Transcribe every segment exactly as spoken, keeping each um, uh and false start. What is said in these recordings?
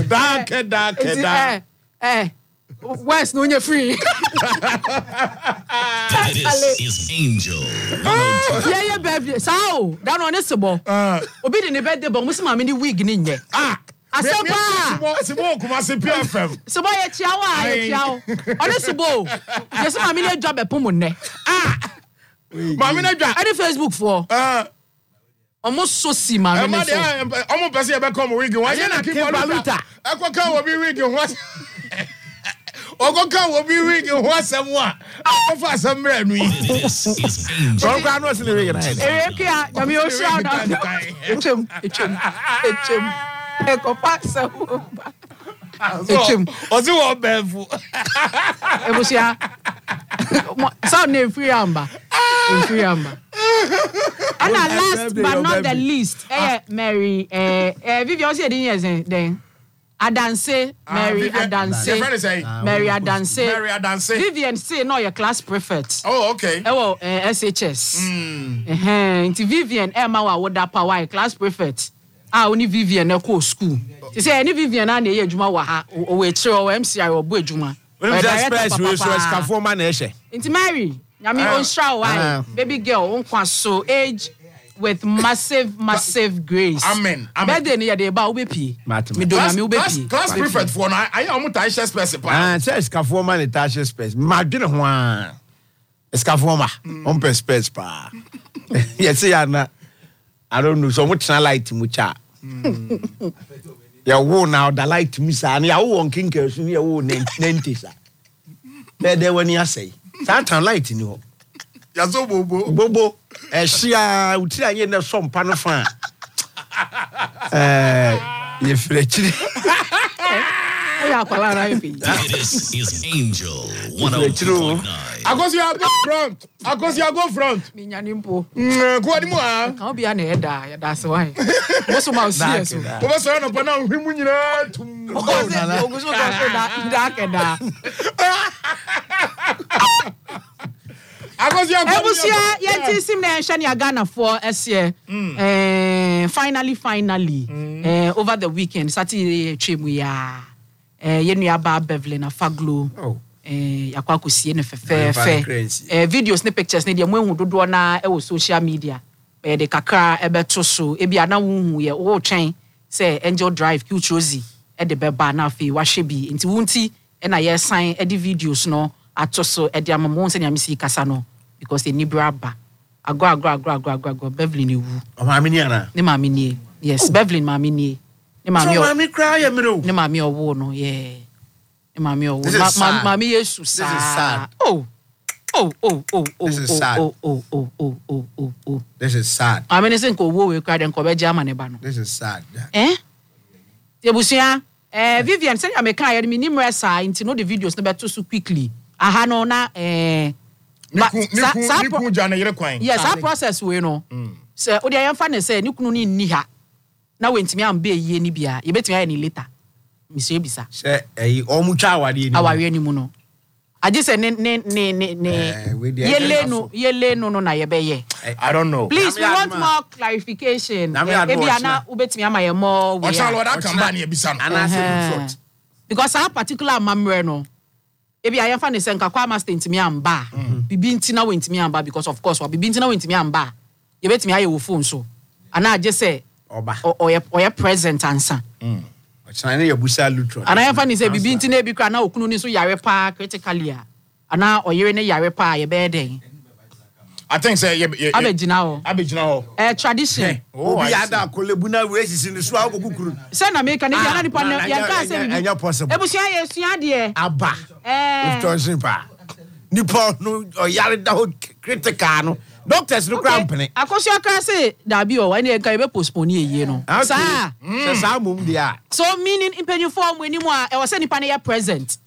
Dark, dark, dark. Eh. Where's no you free? This is Angel. Yeah, yeah, baby. So, that one is a ball. Uh, Obi the birthday, but Muslim many wig in ye. Ah, I said, it's a walk, must be P F M. So, boy, a chow, a chow. Honest, boy. Yes, I'm in a job at Pomone. Ah, Mamma, I did Facebook for. Uh, almost so see, my I'm almost passing about come wig. Why not keep on Luta? I could come will be wigging what? Ogoka will be wigging what someone. How far some brand we. This is Angel. I'm not the ring. Erika, I'm your shout out. It's him, it's him, it's him. Echo Paxa. It's him. Ozu Obefu. Ebusia. Sound name free amber. Free amber. And last but not the least, eh, Mary, eh, eh, Vivian said in years then. Adanse, Mary Adanse, Mary Adanse, Mary Adanse. Vivian say no your class prefect. Oh, okay. Oh, uh, S H S. Hmm. Eh, inti Vivian Emma wa woda pa wa class prefect. Ah, only Vivian na ko school. She say any Vivian na na ye adwuma wa ha. O we kire o M C I o bo adwuma. We express we so escafo ma na ehye. Inti Mary, nyame on stra wa baby girl on kwa so age with massive, massive grace. Amen. Amen. Better than the about ubepi. Me do na me ubepi. Class prefect for na. I am muta ishe space pa. Ah, say escafo ma na tashe space. Ma dwene ho a. Escafo ma. On per space pa. Yes, ya na. I don't know. So much na light mu cha. Ya wo na the light mu sa na ya wo on kinker so ya wo ninety sa. Better when you say. Satan light ni ho. Yazo bobo. Bobo. Ehia uti anye na so mpa no fa. Eh, ye frechiri. Oya kwala na epi. This is Angel one oh two point nine. Akosi ya go front. Akosi ya go front. Mi nyani mpo. Mm, ko adi mu a. Kan obi na eda, ya da se wan. Mo so ma see so. Obo so na pa na hwimu nyina tum. Ogo so da da keda. Ebusia yeti sim na enhwe ya Ghana for ese eh finally finally eh over the weekend Saturday twemu ya eh yenu ya ba Beverly na Faglo eh yakwa kosie ne fefefe eh videos ne pictures ne de mo ehu dodo na e wo social media eh de kakra e beto so e bia na wo hu ye wo twen say Angel Drive Qtrozi e de beba na afi wa hyebi nti wunti e na ye sign e de videos no atoso e de amamo se nyame si kasa no because the nibra ba ago ago ago ago ago ago Beverly ni wu o ma me ni ana ne ma me ni yes Beverly ma me ni ne ma me o ma me cry ya me ro ne ma me o wo no yeah ne ma me o wo ma ma me Yesu sa this is sad oh oh oh oh oh this is sad oh oh oh oh oh oh oh this is sad I mean say ko wo we cry den ko be jama ne ba no this is sad eh Ebusia eh Vivian say ya me kan ya me ni mra sa into no the videos no beto so quickly aha no na eh Niku niku niku jana yere kwan. Yes, that process we no. So odi ayamfa ne say niku no ni ni ha. Na wentimi am be yie ni bia. Ye betimi aye ni later. Mise ebisa. Say eh o mu twa awade ni. Aware ni mu no. Aje say ne ne ne ne yele no yele no no na ye be ye. I don't know. Please we want more clarification. Ebia na ubetimi ama ye more we. Osalo that can ban ye bisa no. Anase front. Because that particular mamre no ebi ayefa ne senka kwa master ntimi amba bibi ntina we ntimi amba because of course wa bibi ntina we ntimi amba ye betimi aye wo phone so ana age say oba oye oye present answer mm o chana ye busa lutro ana ayefa ne say bibi ntina ebi kra na okunu ni so yare pa critically ana oyere ne yare pa ye be den I think say ye abegina ho abegina ho eh tradition obi ada kolebu na we sisi ni so akokukuru say na make na dia na nipa na ya ka say enya possible ebusia ye sua de aba eh lutro pa nipa no oyare da ho critical no doctors no crampene akoso aka say da bi o wa ne ka e be postpone ye no sa say sa mum dia so meaning impenyu form weni mu a e was nipa na ye present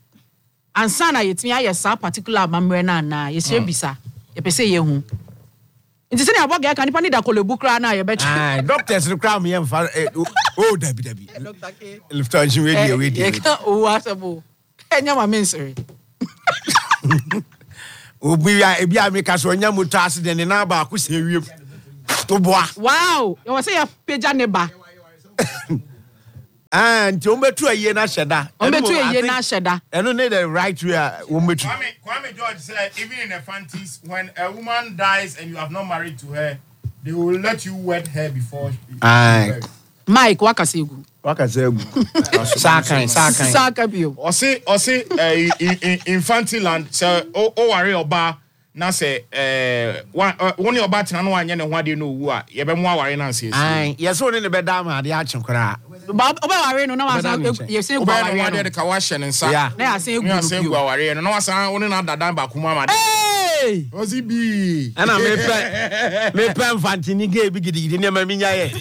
ansa na yetimi aye sa particular mamre na na ye se bisa ye pese ye hu nti se ne aboga ka nipa ni da kolebu kra na ye be ah doctors no cram ye mfa oh dabi dabi doctor ke lifta nji we dia we dia o asabo enya ma mensere obi ya ebi ameka so nya moto accident na ba ko se wiem to boa wow you want say ya peja ne ba And to umbetu a year na sheda. Umbetu a year na sheda. I don't need the right way. Umbetu. Kwame, Kwame George said, even in the fantasy, when a woman dies and you have not married to her, they will let you wed her before. Aye. Mike, wakasegu. Wakasegu. Sakai, sakai. Sakabio. Or say, or say, in infantile land, so, oh, oh, worry about. Na say eh one one your battle no anya ne ho ade no wu a ye be mo aware na say ai ye so ne be da ma ade a chenkora ba oba ware no na wasa ye say gwa ware no de ka wa hye ne nsa na ya say egu no say gwa ware no na wasa one na dadan ba kuma ma de eh ozi bi ana me pe me pe mfantini ge bi gidigidi ne ma minya ye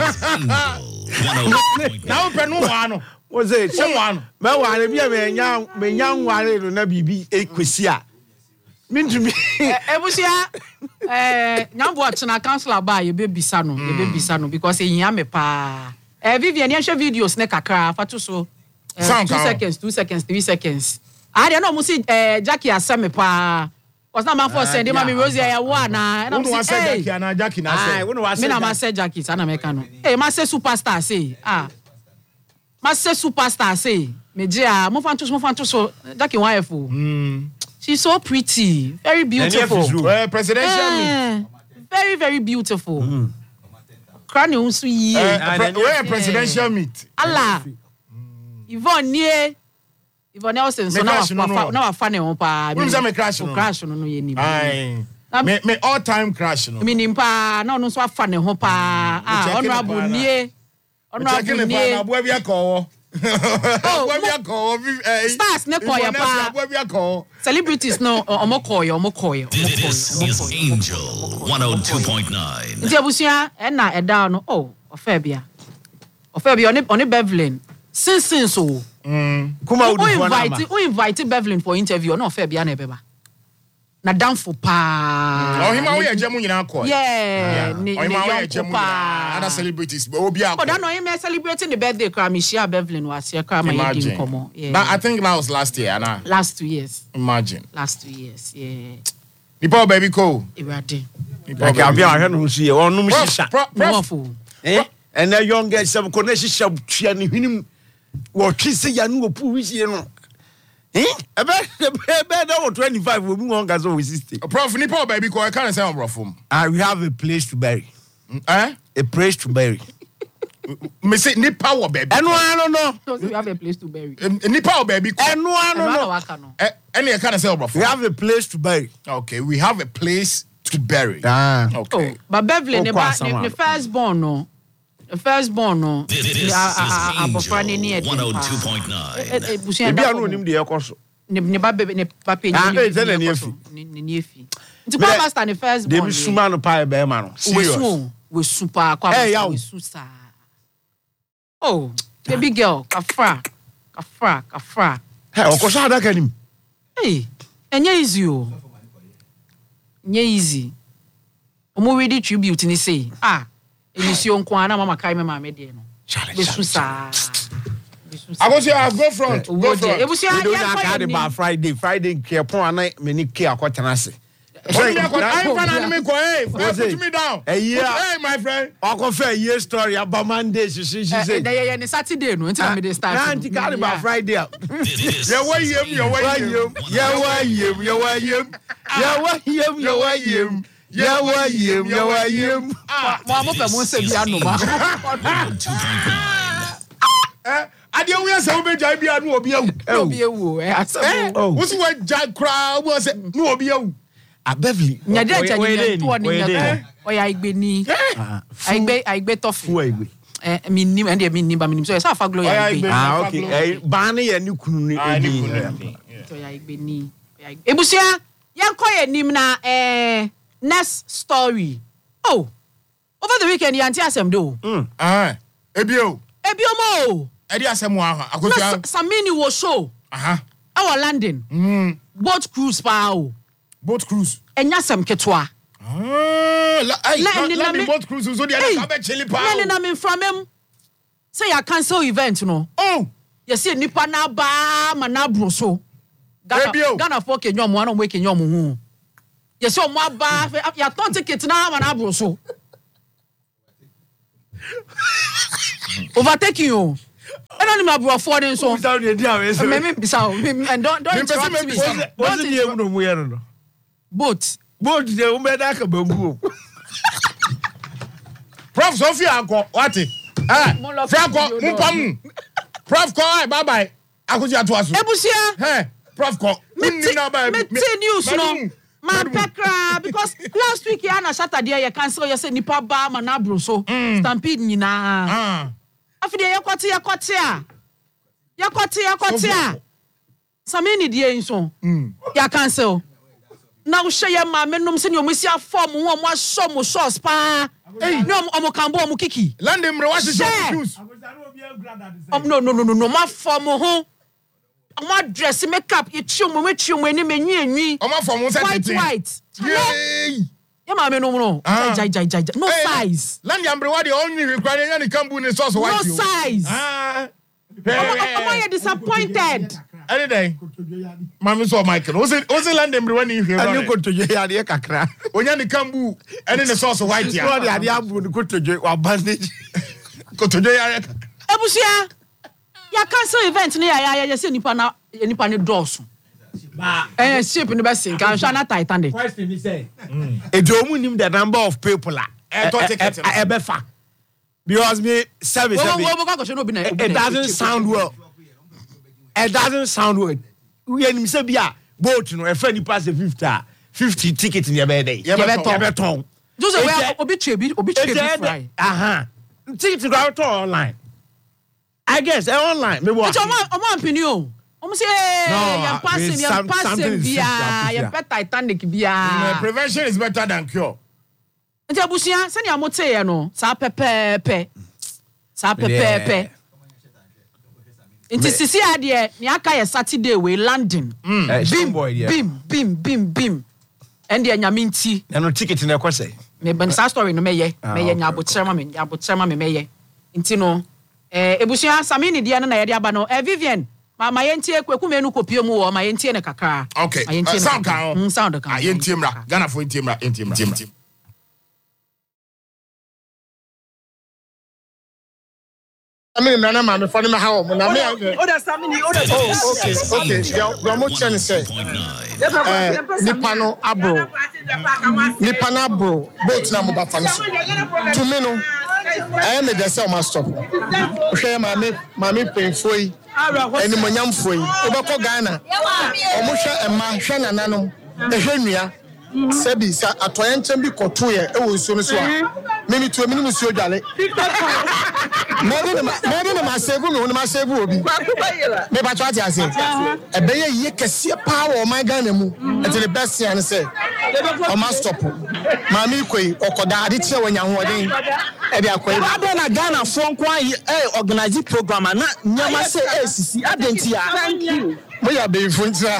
na o pe no wa no wo say so wa no me ware bi me nya me nya ware no na bibi ekwesi a Mintumi. Ebusia eh nyambo atena councilor ba ye be bisa no ye be bisa no because e yin me pa eh Vivian ye share videos ne kakra fatu so two seconds two seconds three seconds ah dey no mo see eh Jackie aseme pa was na man for send ma me Rose ya wa na na mo say Jackie na Jackie na say me na ma say Jackie sana me ka no eh ma say superstar say ah ma say superstar say me je ah mo fanto mo fanto so Jackie wa efo mm. She's so pretty, very beautiful. Uh, presidential uh, meet. Very, very beautiful. Mm. Crane unsu ye. Where presidential meet? Allah. Yvonne nie. Yvonne Nelson so now na na fane on pa. Me say me crash no. Crash no no ye ni. Ai. Me me all time crash no. Me ni pa na no so afane ho pa. Ah, honorable nie. Honorable nie. Na bo bia ko. Oh, stars ne koya pa. Celebrities no omo koya omo koya. This is Angel one oh two point nine. Nti abusia e na e down no oh ofa bia. Ofa bia oni oni Bevelin. Since since so. Mm. Kuma we invite we invite Bevelin for interview no ofa bia na e beba. Na downful pa. Oh, him away ejemu nyina ko. Yeah, ni ni ejemu pa. Other celebrities, but obi akọ. But that no him celebrating the birthday cram me share Bevelin was here cram my din komo. Yeah. But I think that was last year, na. Last two years. Imagine. Last two years, yeah. Nipa baby ko. Irade. Nipa baby ahwe no so ye onum shisha. Wonderful. Eh? And the young girls some connection shisha tua ni hwinim wo twise ya no opu wisie no. Eh? Ebe ebe that twenty-five we won gazo we sixty. Prof nipa baby ko I can't say on prof. Ah, we have a place to bury. Eh? A place to bury. Me say nipa wo baby. Eno ano no. So we have a place to bury. Nipa wo baby. Eno ano no. Eh, any I can't say on prof. We have a place to bury. Okay, we have a place to bury. Ah. Okay. Oh, but Beverly ne ba ne first born no. The first born no. This is Angel one oh two point nine. Ebi anu onim de ekoso. Ne ne ba ne papa ni. Ah, e tell ni afi. Ne ni afi. Nti pa master ne first born. Dem suma no pa e be ma no. Serious. We super kwa we susa. Oh, baby girl, kafra. Kafra, kafra. Hey, okoso adaka nim. Hey, enye easy o. Enye easy. Omo ready tribute ni say. Ah. Emission kwa na mama kai me mama de no. Besusa. Besusa. I go say go front. Go front. Ebusia ya kwa ni Friday, Friday ke pon ana me ni ke akotena ase. Hey, put me down. Hey, my friend. Uncle Fair, year story about Monday. She she said. They are Saturday, no. Until me they start. Auntie carry by Friday. Yeah, why you? Yeah, why you? Yeah, why you? Yeah, why you? Yeah, why you? Yeah, why you? Yeah, why you? Yeah, why you? Ah, mo pe mo se bia no ba. Eh, ade we say we be jai bia no obi awu. Obi awu, eh, asabo. Wo si we jai kra, wo say no obi awu. A Beverly. Nya de cha ni to ni nya. Oya igbeni. Aigbe aigbe tofu. Fu aigbe. Eh mi nim ende mi nim ba mi nim so e sa fa glow ya igbe. Ah okay. Eh ba na ye ni kunu ni edi. To ya igbe ni. Ebusia, yan ko ye nim na eh next story. Oh. Over the weekend yanti asem do. Mm. Ah. Ebio. Ebio mo. Edi asem wa ha. Akofia. Samini wo show. Aha. Our landing. Mm. Boat cruise pa o. Boat cruise. Enya sem ketwa. Ah, la ai. La me boat cruise so dia na be chili pa. Na na me from him. Say ya cancel event no. Oh. You see nipa na ba ma na bro so. Ghana Ghana for Kenya mo na mo Kenya mo hu. You see mo ba ya ton ticket na ma na bro so. Overtaking you. don't know about four and so. Maybe so. And don't don't interrupt me. What's the name of the boat? Boat the Umedaka Bambu. Prof Sophia what? Ah, Franco, Mupam. Prof Ko, bye bye. Akuja to us. Ebusia. Hey, Prof Ko. Me news no. Man pekra because last week ya na Saturday ya cancel ya say nipa ba ma na bro so stampede nyina. Ah. Afide ya kwate ya kwate a. Ya kwate ya kwate a. Samini die nso. Ya cancel. Na wo hye ya ma menom se ne omusi afom ho omo aso mo sauce pa. Eh, no omo kambo omo kiki. Lande mre wa hye shoes. No no no no no ma form ho. Omo dress makeup ye chiom mo chiom ani menyi anyi. Omo form say white white. Yay. Ya ma me no no. Jai jai jai. No size. Lande mre wa de only require any kambu ni sauce white. No size. Ah. Omo you disappointed. Any day. Mami so Michael. Oze oze Lande mre wa ni hwe. Ani ko toje ya de kakra. Onya ni kambu any the sauce white ya. So de ade abu ni ko toje wa bandage. Ko toje ya. Ebusia. Ya cancel event ni ya ya ya say nipa na nipa ni dosu. Ba eh shape ni be sin kan sha na Titanic. Question ni say. E do mu nim the number of people e to ticket e be fa. Because me service it doesn't sound well. It doesn't sound well. We nim say bia boat no e fa ni pass fifty fifty ticket in your bed. You be ton. Just we obi chebi obi chebi fry. Aha. Ticket go out online. I guess online. Me what? It's omo opinion. Omo say you passing you passing bia you better Titanic bia. Prevention is better than cure. Nti abusia se ne amote ye no sa pepepe. Sa pepepe. Nti sisi ade ne aka ye Saturday we landing. Bim bim bim bim bim. Ende anyame nti. Na no ticket na kwese. Me ben sa story no meye. Meye nya abotrema me abotrema me meye. Nti no eh ebusia Samini dia na ye de aba no eh Vivian ma yentie kweku menu kopie mu wo ma yentie ne kakra. Okay. Uh, sound kan. Mm, sound kan. Ah yentie mra. Ghana fo yentie mra, yentie mra. I mean, na ma me fani ma ha o na me. O da Samini, o da. Oh, okay. Okay. Yo mo chen say. Eh nipa no abro. Nipa na abro. Boat na mo ba fa so. To me no. I am a desert master. Share my mammy paying for you. And the Monyam for you. Obako Ghana. Omusha and Ma Shana Nano. The Henia. Sebi sa atoyen chambi kotoye e wo so no so a memi to memi musuo dwale mebe na mebe na masebu me na masebu obi me ba twati ase e be ye ye kese pa wo man Ghana mu e te the best yan say o ma stop ma mi koi okoda ade tie wanya hoden e de akoi ba na Ghana fo nko ayi e organize program na nyama say e sisi adenti ya thank you mo ya be funtra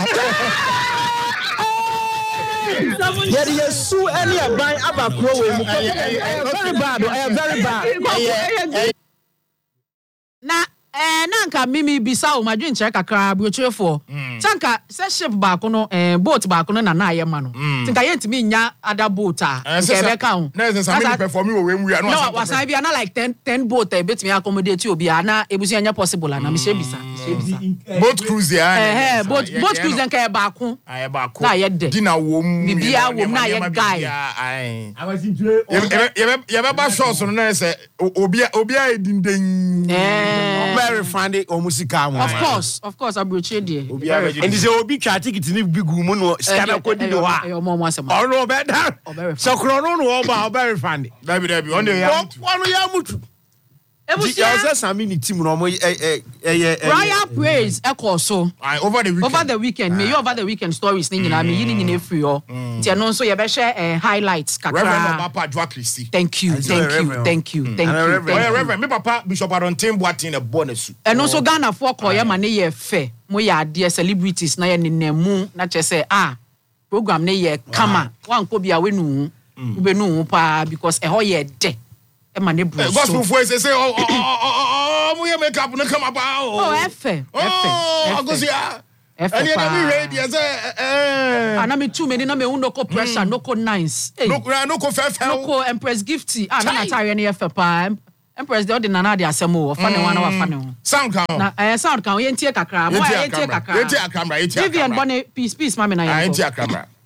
yeah, yes, so any a buy about pro very bad, I am very bad. Na eh nanka mimi bisa o madwen che kakra brochefo. Tanka se ship ba ko no eh boat ba ko no na na ayema no. Tinka yentimi nya other boat a nke be ka ho. Na se Samini perform we we no. No, wasan bia na like ten ten boat e betimi accommodate obi na ebusu anya possible na me she bisa. Boat cruise ya. Eh eh boat boat cruise nka e ba ko. Aye ba ko. Na ye de. Dina wo mu. Bibia wo na ye guy. Ai. Ye ye be ba shows no na se obi obi ai dinden. Eh very funny omusika mo. Of course, of course abroche there. And they say obi twa ticket ni bigu mu no scanner code ni wa. Eh mo mo asema. Oh no better. So kro no no oba very funny. Dabi dabi on dey ya. One ya mutu. Ebusia ya Samini team no mo eh eh eh Royal Praise ekoso. Over the weekend. Over the weekend. Me over the weekend stories ni nyina me yini nyina free yo. Ti no so ye be share highlights kakra. Reverend Papa Joa Christy. Thank you. Thank you. Thank you. Thank you. Reverend me papa Bishop Aronten Boatin e bonus. And also Ghana for koye ma ne ye fe. Mo ya ade celebrities na ye nenemu na che say ah program ne ye kama. Wan ko bia we nu. Ube nu pa because e ho ye de. Gospel voice say oh oh oh oh we make up no come about oh efe oh agosia any any radio say eh ana me too many na me no ko pressure no ko nice no no ko fair no ko Empress Gifty ah na tare na efe pa Empress de odi nana de asemo fa ne wana wa fa ne ho sound kan na eh sound kan ye ntie kakra mo ye ntie kakra ye ntie akramra ye ntie Vivian Bonne peace peace mama na ye ntie akramra